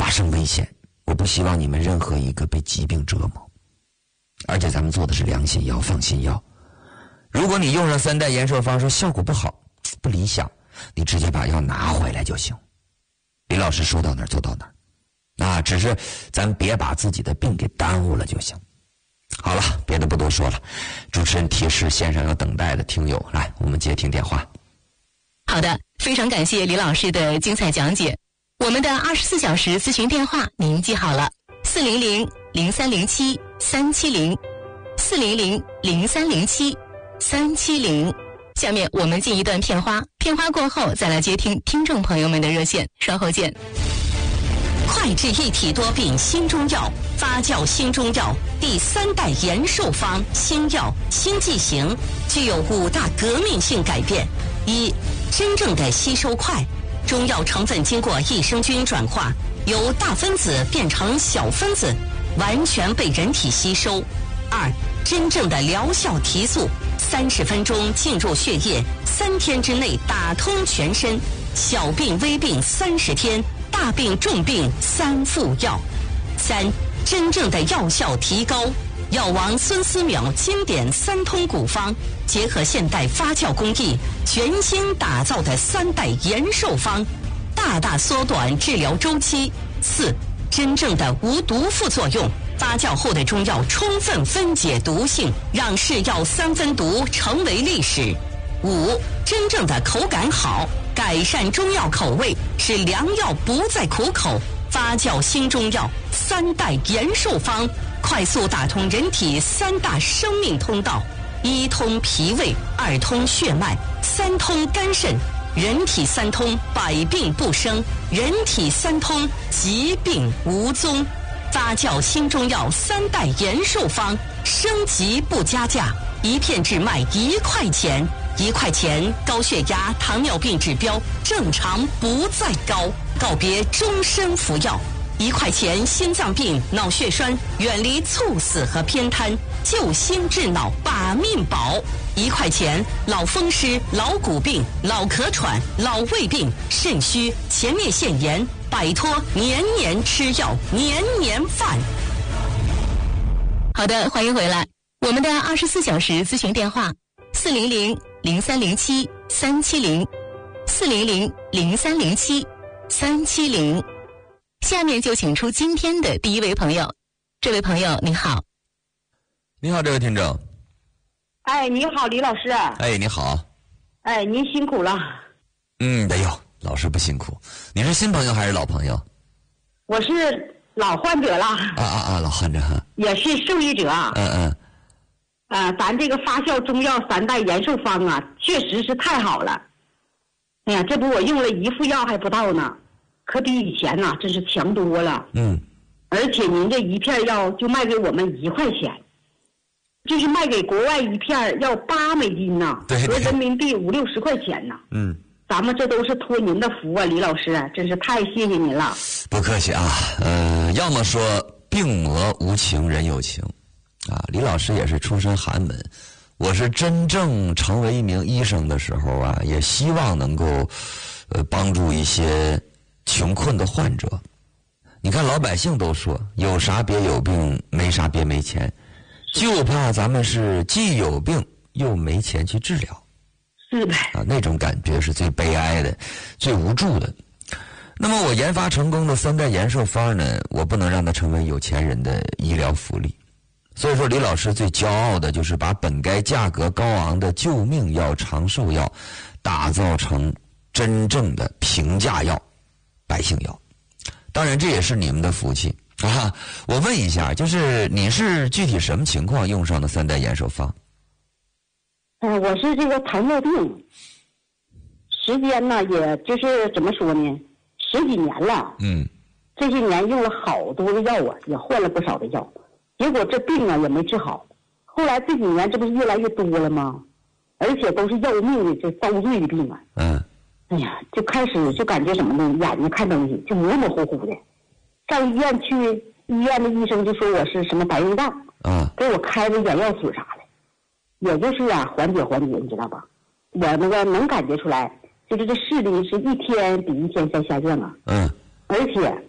发生危险，我不希望你们任何一个被疾病折磨。而且咱们做的是良心药、放心药。如果你用上3代延寿方说效果不好、不理想，你直接把药拿回来就行。李老师说到哪儿做到哪儿，只是咱别把自己的病给耽误了就行。好了，别的不多说了。主持人提示线上有等待的听友，来，我们接听电话。 好的，非常感谢李老师的精彩讲解。我们的24小时咨询电话您记好了，400-0307-370，400-0307-370。下面我们进一段片花，片花过后再来接听听众朋友们的热线，稍后见。 快治一体多病新中药，发酵新中药第3代延寿方新药新剂型，具有5大革命性改变。一、真正的吸收快，中药成分经过益生菌转化，由大分子变成小分子，完全被人体吸收。2、真正的疗效提速，30分钟进入血液，3天之内打通全身，小病微病30天，大病重病3副药。3、真正的药效提高，药王孙思邈经典3通古方，结合现代发酵工艺，全新打造的3代延寿方，大大缩短治疗周期。4、真正的无毒副作用，发酵后的中药充分分解毒性，让是药3分毒成为历史。5、真正的口感好，改善中药口味，使良药不再苦口。发酵新中药3代延寿方，快速打通人体3大生命通道：1通脾胃，2通血脉，3通肝肾。人体3通，百病不生；人体3通，疾病无踪。发酵新中药3代延寿方，升级不加价，一片只卖1块钱。1块钱，高血压、糖尿病指标正常不再高，告别终身服药。1块钱，心脏病、脑血栓远离猝死和偏瘫，救心治脑把命保。1块钱，老风湿、老骨病、老咳喘、老胃病、肾虚、前列腺炎，摆脱年年吃药、年年犯。 好的，欢迎回来。我们的24小时咨询电话400-0307-370，400-0307-370。下面就请出今天的第一位朋友。这位朋友您好。 你好，这位听众。 你好，李老师。 你好。 您辛苦了。 没有，老师不辛苦。你是新朋友还是老朋友？ 我是老患者了。 老患者哈。 也是受益者。咱这个发酵中药3代延寿方啊，确实是太好了。哎呀，这不我用了1副药还不到呢，可比以前呐，真是强多了。而且您这1片药就卖给我们1块钱，就是卖给国外1片要8美金呐， 对， 合人民币50、60块钱呐。咱们这都是托您的福啊，李老师，真是太谢谢您了。 不客气啊。要么说病魔无情人有情啊，李老师也是出身寒门，我是真正成为一名医生的时候啊，也希望能够帮助一些穷困的患者。你看老百姓都说有啥别有病，没啥别没钱，就怕咱们是既有病又没钱去治疗。 是的那种感觉是最悲哀的，最无助的。那么我研发成功的3代延寿方呢，我不能让它成为有钱人的医疗福利。所以说李老师最骄傲的就是把本该价格高昂的救命药、长寿药打造成真正的平价药、百姓药。当然这也是你们的福气啊！我问一下，就是你是具体什么情况用上的3代延寿方？ 我是这个糖尿病，时间呢，也就是怎么说呢，10几年了。这些年用了好多的药啊，也换了不少的药，结果这病啊也没治好。后来这几年这不是越来越多了吗？而且都是要命的这遭罪的病啊。哎呀，就开始就感觉什么呢？眼睛看东西就模模糊糊的。上医院去，医院的医生就说我是什么白内障，给我开的眼药水啥的。也就是缓解，你知道吧？我那个能感觉出来，就是这视力是一天比一天在下降啊。而且